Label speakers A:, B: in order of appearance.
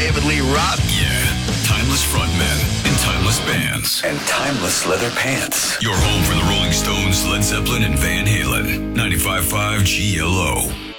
A: David Lee Roth.
B: Yeah, timeless frontmen and timeless bands.
A: And timeless leather pants.
B: Your home for the Rolling Stones, Led Zeppelin, and Van Halen. 95.5 GLO.